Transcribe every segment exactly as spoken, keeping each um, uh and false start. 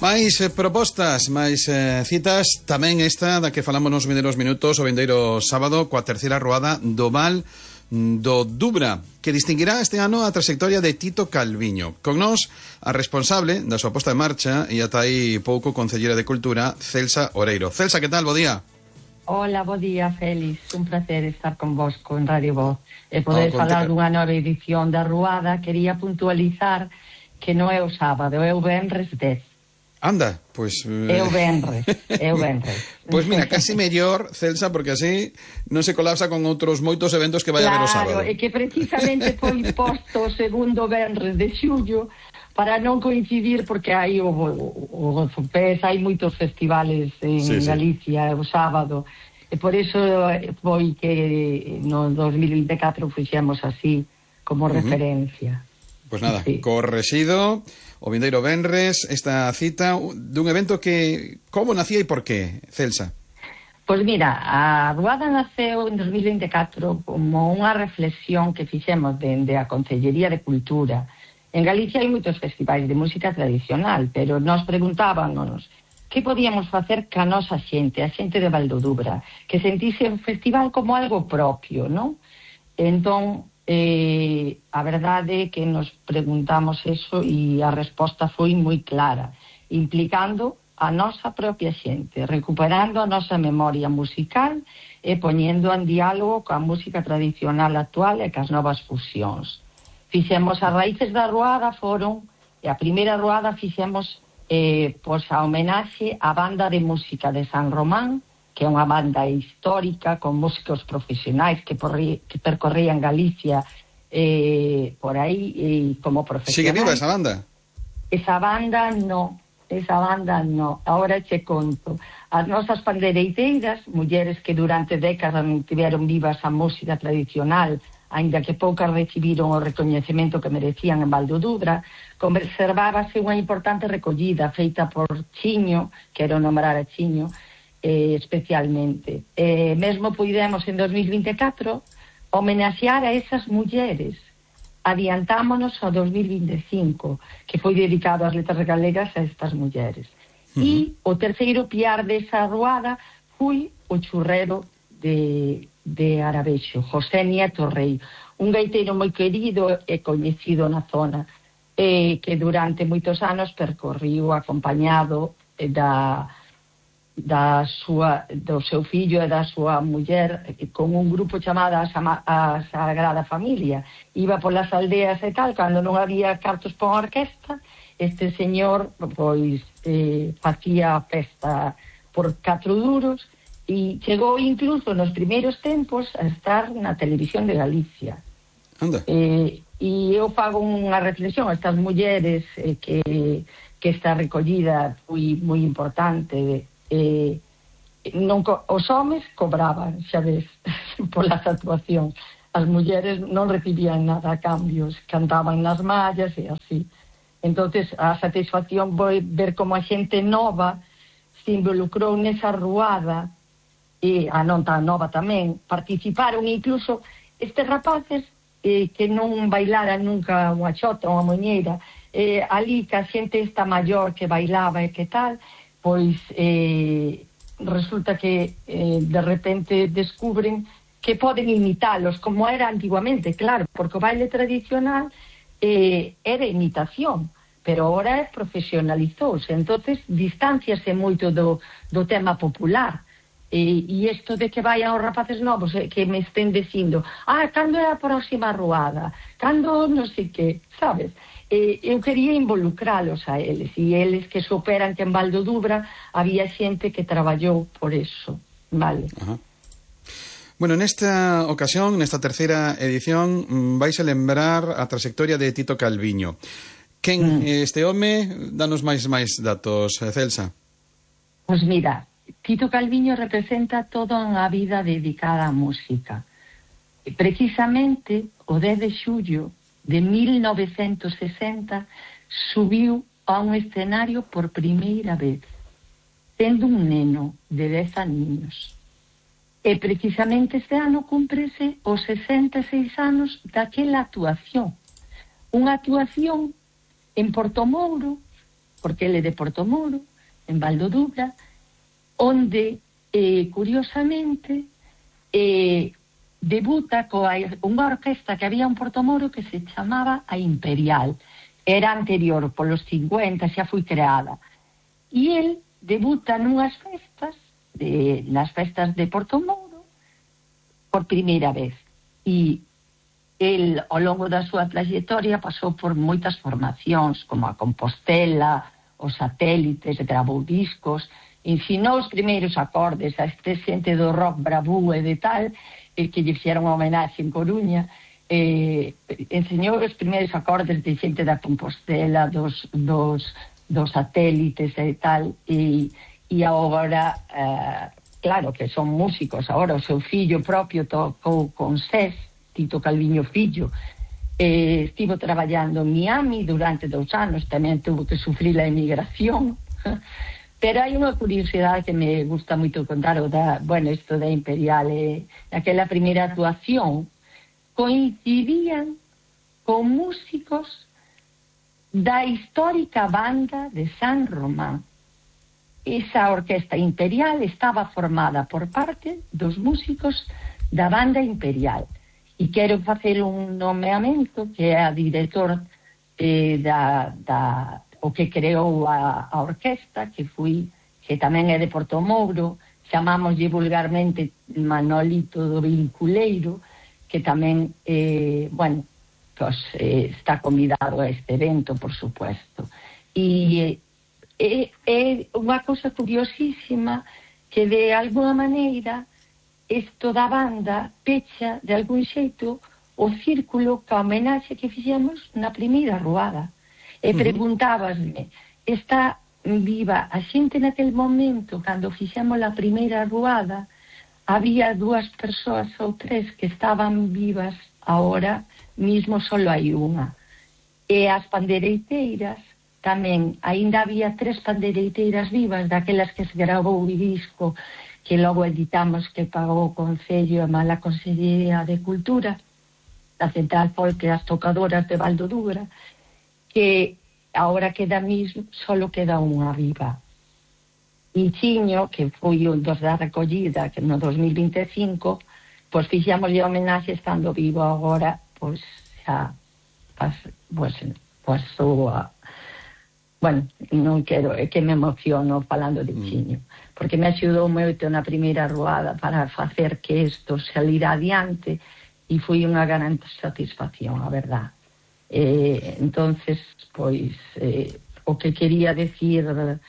Máis eh, propostas, máis eh, citas, tamén esta da que falamos nos vindeiros minutos o vindeiro sábado coa terceira ruada do Val do Dubra, que distinguirá este ano a trayectoria de Tito Calviño. Con nós, a responsable da súa posta en marcha e ata aí pouco Concelleira de Cultura, Celsa Oreiro. Celsa, que tal? Bo día. Hola, bo día, Félix. Un placer estar con vos, con Radio Voz. E poder oh, falar dunha nova edición da ruada. Quería puntualizar que non é o sábado, é o venres dez. Anda, pois... É o venres, é o venres. Pois mira, casi mellor, Celsa, porque así non se colapsa con outros moitos eventos que vai claro, haber o sábado. Claro, é que precisamente foi posto o segundo venres de xullo para non coincidir, porque hai o, o, o Zopés, hai moitos festivales en sí, Galicia sí. O sábado, e por iso foi que no dos mil vinte e catro fixemos así, como uh-huh. referencia. Pois pues nada, sí. Correxido, o vindeiro venres, esta cita dun evento que... Como nacía e por qué, Celsa? Pois mira, a ruada naceu en dos mil vinte e catro como unha reflexión que fixemos dende a Concellería de Cultura. En Galicia hai moitos festivais de música tradicional, pero nos preguntábamos que podíamos facer ca nosa xente, a xente de Val do Dubra, que sentise o festival como algo propio, non? Entón, eh, a verdade é que nos preguntamos eso e a resposta foi moi clara, implicando a nosa propia xente, recuperando a nosa memoria musical e poñendo en diálogo coa música tradicional actual e cas novas fusións. Fixemos as raíces da ruada, foron, e a primeira ruada fixemos eh, pois a homenaxe á banda de música de San Román, que é unha banda histórica con músicos profesionais que, porri, que percorrían Galicia eh, por aí eh, como profesionais. Sigue viva esa banda? Esa banda no, esa banda no. Ahora che conto. As nosas pandeireiras, mulleres que durante décadas tiveron vivas a música tradicional, aínda que poucas recibiron o recoñecemento que merecían en Val do Dubra, conservábase unha importante recollida feita por Chiño, quero nombrar a Chiño, eh, especialmente. Eh, mesmo puidemos en dos mil vinte e catro homenaxear a esas mulleres. Adiantámonos ao dos mil vinte e cinco, que foi dedicado ás letras galegas a estas mulleres. Uh-huh. E o terceiro piar desa ruada foi o churrero de, de Arabexo, José Nieto Rei, un gaiteiro moi querido e coñecido na zona, eh, que durante moitos anos percorriu acompañado da... da súa, do seu fillo e da súa muller con un grupo chamado a, Sama, a Sagrada Familia. Iba polas aldeas e tal, cando non había cartos para unha orquesta, este señor pois eh, facía a festa por catro duros e chegou incluso nos primeiros tempos a estar na televisión de Galicia. Anda. Eh, e eu fago unha reflexión a estas mulleres eh, que, que esta recollida foi moi importante de Eh, non co- os homes cobraban, xa ves, polas actuacións. As mulleres non recibían nada a cambios, cantaban nas mallas e así. Entonces a satisfacción foi ver como a xente nova se involucrou nesa ruada, e a non tan nova tamén, participaron incluso estes rapaces eh, que non bailaran nunca unha chota ou unha moñeira, eh, ali que a xente esta maior que bailaba e que tal, pois eh, resulta que eh, de repente descubren que poden imitalos, como era antiguamente, claro, porque o baile tradicional eh, era imitación, pero ahora profesionalizouse, entonces distanciase moito do, do tema popular, e, e isto de que vayan os rapaces novos eh, que me estén dicindo, ah, cando é a próxima ruada, cando non sei que, sabes? Eh, eu quería involucralos a eles, e eles que superan que en Val do Dubra había xente que traballou por eso, vale? Ajá. Bueno, nesta ocasión, nesta terceira edición, vais a lembrar a trayectoria de Tito Calviño. Quen mm. este home? Danos máis máis datos, Celsa. Pois mira, Tito Calviño representa toda unha vida dedicada á música. Precisamente o dez de xullo de mil novecentos sesenta subiu a un escenario por primeira vez, sendo un neno de dez aniños. E precisamente este ano cúmprese os sesenta e seis anos daquela actuación. Unha actuación en Portomouro porque ele é de Portomoro, en Valdodubra, onde, eh, curiosamente, eh, debuta coa unha orquesta que había en Portomoro que se chamaba a Imperial. Era anterior, polos cincuenta, xa foi creada. E el debuta nunhas festas, de, nas festas de Portomoro, por primeira vez. E el, ao longo da súa trayectoria, pasou por moitas formacións, como a Compostela, os satélites, gravou discos, ensinou os primeiros acordes a este xente do rock bravú e de tal, e que lle fixeron unha homenaxe en Coruña, eh, enseñou os primeiros acordes de xente da Compostela, dos, dos, dos satélites e tal, e, e agora, eh, claro que son músicos, agora o seu fillo propio tocou con SES, Tito Calviño Fillo, eh, estivo traballando en Miami durante dous anos, tamén tuvo que sufrir a emigración, pero hai unha curiosidade que me gusta moito contar, o da, bueno, isto da Imperial, eh, aquela primeira actuación, coincidían con músicos da histórica banda de San Román. Esa orquesta Imperial estaba formada por parte dos músicos da banda Imperial. E quero facer un nomeamento que é a director eh, da, da, o que creou a, a orquesta, que fui, que tamén é de Portomouro, chamámoslle vulgarmente Manolito do Vinculeiro, que tamén, eh, bueno, pues, eh, está convidado a este evento, por supuesto. E é eh, eh, unha cousa curiosísima que de alguna maneira isto da banda pecha de algún xeito o círculo ca homenaxe que fixemos na primeira ruada. E preguntábasme, está viva a xente naquel momento, cando fixemos a primeira ruada, había dúas persoas ou tres que estaban vivas, agora mismo solo hai unha. E as pandereiteiras tamén, aínda había tres pandereiteiras vivas, daquelas que se gravou o disco que logo editamos, que pagou o Concello e mala Consellería de Cultura, da Central Folk e as tocadoras de Valdodubra, que agora queda mismo, solo queda unha viva. E Chiño, que foi un dos da recollida, que no dos mil vinte e cinco, pois fixámoslle homenaxe estando vivo agora, pois xa, pois, pasou a... Bueno, non quero, é que me emociono falando de Chiño, porque me axudou moito na primeira ruada para facer que isto salira adiante e foi unha gran satisfacción, a verdad. Eh, entonces, pois, eh, o que quería decir,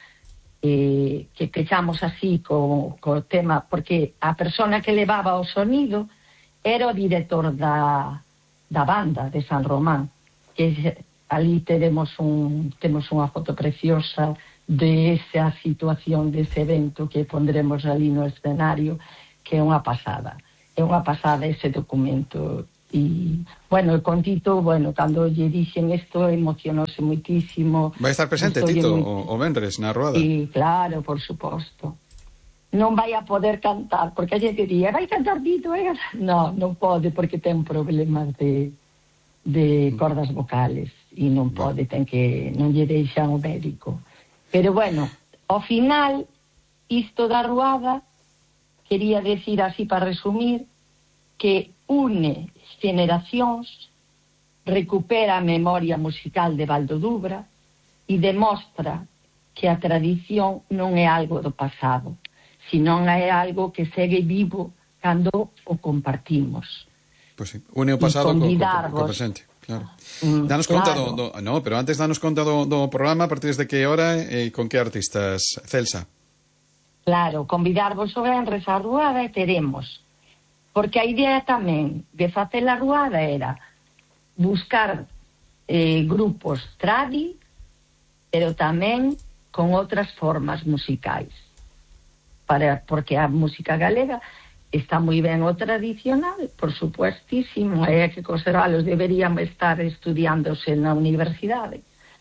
eh, que pechamos así co, co tema, porque a persona que levaba o sonido era o director da, da banda de San Román, que ali teremos un temos unha foto preciosa de esa situación, dese evento que pondremos ali no escenario, que é unha pasada. É unha pasada ese documento. E, bueno, con Tito, bueno, cando lle dixen isto, emocionouse moitísimo. Vai estar presente, Tito, o, o Vendres, na ruada? Sí, claro, por suposto. Non vai a poder cantar, porque a xente diría, vai cantar Tito, eh? No, non pode, porque ten problemas de, de cordas vocales. E non pode, ten que, non lle deixan o médico. Pero bueno, ao final, isto da ruada, quería decir así para resumir, que une generacións, recupera a memoria musical de Valdodubra e demostra que a tradición non é algo do pasado, senón é algo que segue vivo cando o compartimos. Pois sí, une o pasado co, co, co presente. Claro. Mm, danos conta claro. do, do... No, pero antes danos conta do, do programa, a partir de que hora e con que artistas, Celsa? Claro, convidarvos o venres a ruada e teremos. Porque a idea tamén de facer a ruada era buscar eh, grupos tradi, pero tamén con outras formas musicais. Para, porque a música galega está moi ben o tradicional, por supuestísimo, é que conservalos deberían estar estudiándose na universidade.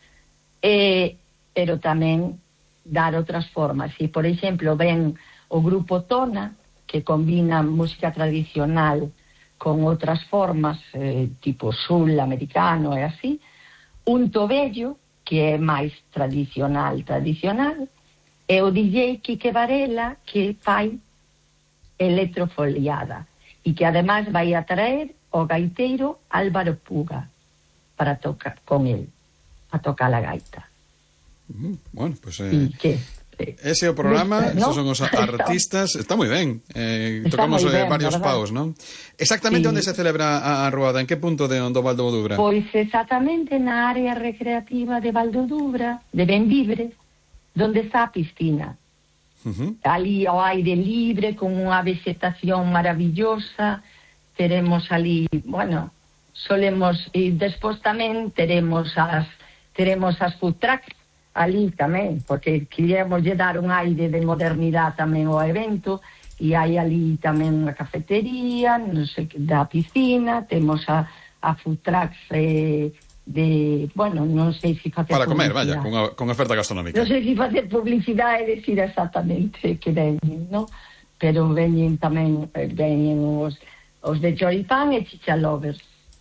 Eh, pero tamén dar outras formas. E, por exemplo, ven o grupo Tona, que combina música tradicional con outras formas, eh, tipo sul, americano e así, un Tobello, que é máis tradicional, tradicional, e o D J Quique Varela, que fai electrofoliada, e que ademais vai a traer o gaiteiro Álvaro Puga para tocar con él, a tocar a gaita. Uh, bueno, pues... Eh... E que... Ese é o programa, ¿no? esos son os artistas, está moi ben, eh, está tocamos ben, varios verdad? paus, non? Exactamente Sí. onde se celebra a, a ruada, en que punto de do Val do Dubra? Pois exactamente na área recreativa de Val do Dubra, de Benvibre, donde está a piscina. Uh-huh. Ali ao aire libre, con unha vegetación maravillosa, teremos ali, bueno, solemos, e despois tamén teremos as teremos as food trucks ali tamén, porque queríamos lle dar un aire de modernidade tamén ao evento, e hai ali tamén unha cafetería, non sei, da piscina, temos a, a food trucks eh, de, bueno, non sei se facer Para comer, publicidade. vaya, con, con oferta gastronómica. Non sei se facer publicidade e decir exactamente que veñen, non? Pero veñen tamén, veñen os, os de choripán e chichalovers.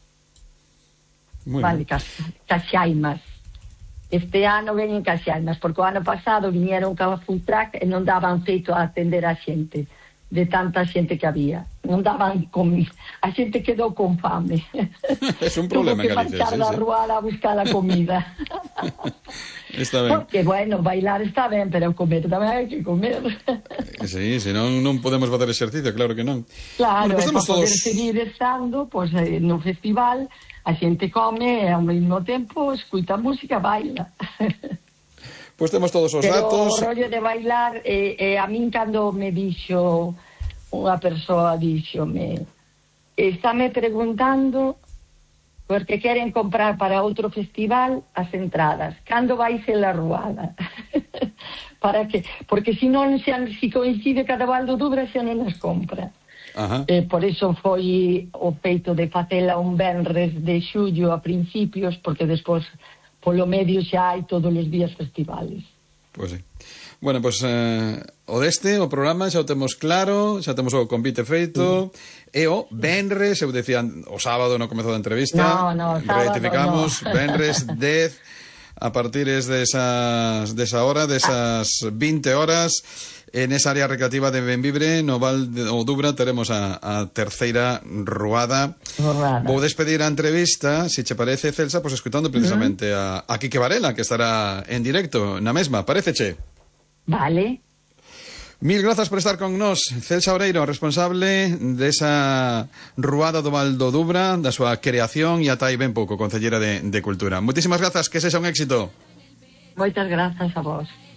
Muy Vale, bien. cas, caxaimas. Este ano veñen caxaimas, porque o ano pasado viñeron ca food truck e non daban feito a atender a xente, de tanta xente que había. Non daban comida. A xente quedou con fame. Es un problema en Tuvo que Galicia, marchar sí, da sí. ruada a buscar a comida. Está ben. Porque, bueno, bailar está ben, pero comer tamén hai que comer. Sí, se non, non podemos facer exercicio, claro que non. Claro, Bueno, pues e temos para poder todos... seguir estando, pues, eh, no festival, a xente come e ao mesmo tempo escuta música, baila. Pois pues temos todos os Pero datos. o rollo de bailar, eh, eh, a min cando me dixo unha persoa, díxome, estáme preguntando porque queren comprar para outro festival as entradas. Cando vai ser a ruada? Para que, porque se non se, se coincide cada Val do Dubra xa non as compra. Ajá. Eh, por iso foi o feito de facela un venres de xullo a principios, porque despois polo medio xa hai todos os días festivales. Pois pues sí. Bueno, pois pues, eh, o deste, o programa xa o temos claro, xa temos o convite feito, sí. E o venres, eu decía o sábado no comezo da entrevista, no, no, sábado rectificamos, no. venres dez, a partir de esas, de esa hora, de esas veinte horas, en esa área recreativa de Benvibre, no Val do Dubra, teremos a, a terceira ruada. Ruada. Vou despedir a entrevista, se che parece, Celsa, pois pues, escutando precisamente uh-huh. a, a Quique Varela, que estará en directo na mesma, paréceche? Vale. Mil grazas por estar con nós, Celsa Oreiro, responsable desa ruada do Val do Dubra, da súa creación e ata aí ben pouco, concellera de, de Cultura. Moitísimas grazas, que sexa un éxito. Moitas grazas a vos.